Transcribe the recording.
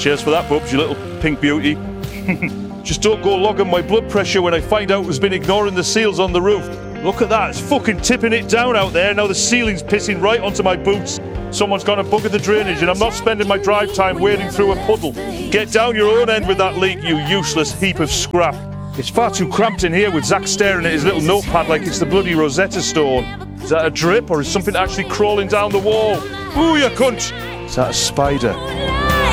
Cheers for that, Bubs, you little pink beauty. Just don't go logging my blood pressure when I find out who's been ignoring the seals on the roof. Look at that, it's fucking tipping it down out there. Now the ceiling's pissing right onto my boots. Someone's gone and buggered the drainage and I'm not spending my drive time wading through a puddle. Get down your own end with that leak, you useless heap of scrap. It's far too cramped in here with Zach staring at his little notepad like it's the bloody Rosetta Stone. Is that a drip or is something actually crawling down the wall? Ooh, you cunt! Is that a spider?